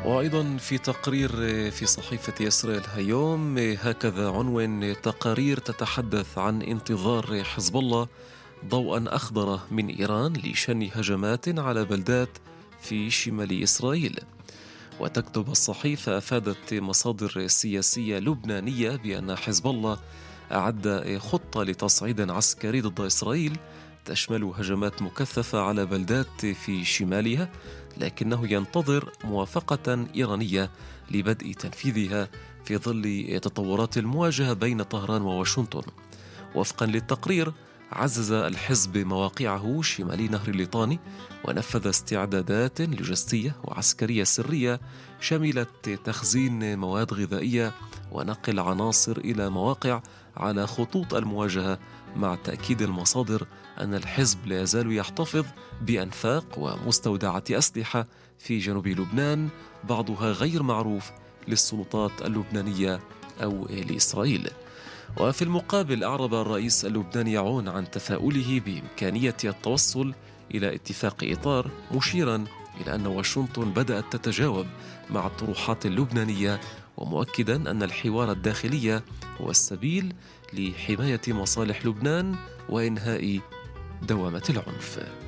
وأيضا في تقرير في صحيفة إسرائيل اليوم هكذا عنوان: تقارير تتحدث عن انتظار حزب الله ضوءا أخضر من إيران لشن هجمات على بلدات في شمال إسرائيل. وتكتب الصحيفة: أفادت مصادر سياسية لبنانية بأن حزب الله أعد خطة لتصعيد عسكري ضد إسرائيل تشمل هجمات مكثفة على بلدات في شمالها، لكنه ينتظر موافقة إيرانية لبدء تنفيذها في ظل تطورات المواجهة بين طهران وواشنطن. وفقا للتقرير، عزز الحزب مواقعه شمال نهر الليطاني ونفذ استعدادات لوجستية وعسكرية سرية شملت تخزين مواد غذائية ونقل عناصر إلى مواقع على خطوط المواجهة، مع تأكيد المصادر أن الحزب لا يزال يحتفظ بأنفاق ومستودعات أسلحة في جنوب لبنان، بعضها غير معروف للسلطات اللبنانية أو لإسرائيل. وفي المقابل، أعرب الرئيس اللبناني عون عن تفاؤله بإمكانية التوصل إلى اتفاق إطار، مشيرا إلى أن واشنطن بدأت تتجاوب مع الطروحات اللبنانية، ومؤكدا أن الحوار الداخلي هو السبيل لحماية مصالح لبنان وإنهاء دوامة العنف.